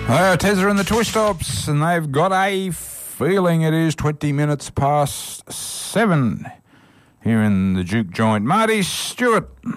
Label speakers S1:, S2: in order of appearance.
S1: Tezza and the Twistops, and they've got a feeling. It is 20 minutes past 7 here in the Duke joint. Marty Stewart.